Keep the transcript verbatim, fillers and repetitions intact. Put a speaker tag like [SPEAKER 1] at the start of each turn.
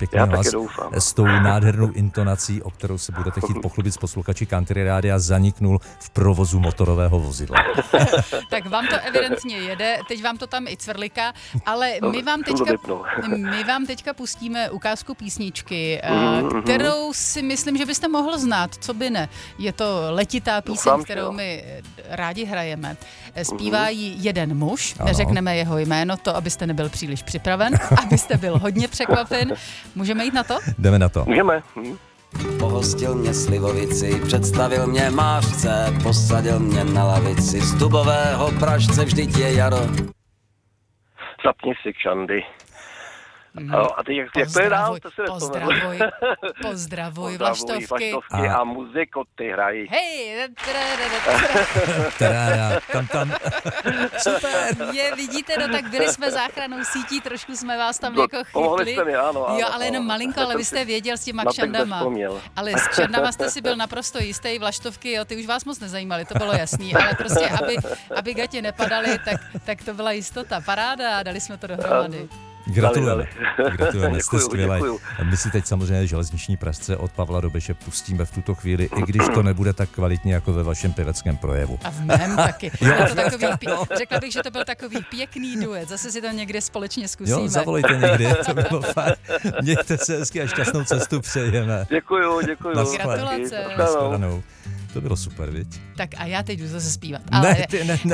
[SPEAKER 1] pěkný
[SPEAKER 2] Já
[SPEAKER 1] hlas
[SPEAKER 2] taky doufám.
[SPEAKER 1] s tou nádhernou intonací, o kterou se budete chtít pochlubit s posluchači Country Rádia, zaniknul v provozu motorového vozidla.
[SPEAKER 3] Tak vám to evidentně jede, teď vám to tam i cvrliká, ale my vám teďka, my vám teďka pustíme ukázku písničky,
[SPEAKER 2] Mm-hmm.
[SPEAKER 3] kterou si myslím, že byste mohl znát, co by ne. Je to letitá píseň,
[SPEAKER 2] Doufám,
[SPEAKER 3] kterou
[SPEAKER 2] jo.
[SPEAKER 3] my rádi hrajeme. Zpívá ji jeden muž,
[SPEAKER 1] Ano.
[SPEAKER 3] neřekneme jeho jméno, to, abyste nebyl příliš připraven, abyste byl hodně překvapen. Můžeme jít na to?
[SPEAKER 1] Jdeme na to.
[SPEAKER 2] Můžeme. Hm.
[SPEAKER 4] Pohostil mě slivovici, představil mě mářce, posadil mě na lavici z dubového pražce, vždyť je jaro.
[SPEAKER 2] Zapni si kšandy.
[SPEAKER 3] Mm.
[SPEAKER 2] A ty jak, jak to je dál? To se
[SPEAKER 3] pozdravuj, pozdravuj, vlaštovky.
[SPEAKER 2] vlaštovky a, a muziku ty hrají.
[SPEAKER 3] Hej,
[SPEAKER 1] Tarára, tam, tam. Super.
[SPEAKER 3] Je, vidíte, no tak byli jsme záchrannou sítí, trošku jsme vás tam
[SPEAKER 2] Do,
[SPEAKER 3] jako
[SPEAKER 2] pomohli
[SPEAKER 3] chytli.
[SPEAKER 2] jste mi, ano, ano.
[SPEAKER 3] Jo, ale jenom
[SPEAKER 2] ano.
[SPEAKER 3] malinko, ale vy jste věděl s těma
[SPEAKER 2] Na text
[SPEAKER 3] kšandama.
[SPEAKER 2] nevzpomněl.
[SPEAKER 3] Ale s kšandama jste si byl naprosto jistý, vlaštovky, jo, ty už vás moc nezajímaly, to bylo jasný, ale prostě, aby, aby gatě nepadaly, tak, tak to byla jistota. Paráda, dali jsme to dohromady.
[SPEAKER 1] Gratulujeme. Gratulujeme, jste
[SPEAKER 2] Děkuju,
[SPEAKER 1] skvělý.
[SPEAKER 2] děkuju.
[SPEAKER 1] My si teď samozřejmě železniční pražce od Pavla Dobeše pustíme v tuto chvíli, i když to nebude tak kvalitně jako ve vašem pěveckém projevu.
[SPEAKER 3] A v mém taky. Je to takový, pě- řekla bych, že to byl takový pěkný duet. Zase si to někde společně zkusíme.
[SPEAKER 1] Jo, zavolejte někdy, to bylo fakt. Mějte se hezky a šťastnou cestu přejeme.
[SPEAKER 2] Děkuju, děkuju.
[SPEAKER 3] Gratulace.
[SPEAKER 1] Nashledanou. To bylo super, viď?
[SPEAKER 3] Tak a já teď jdu zase zpívat.
[SPEAKER 1] Ne,
[SPEAKER 3] Ale
[SPEAKER 1] ty, ne, ne.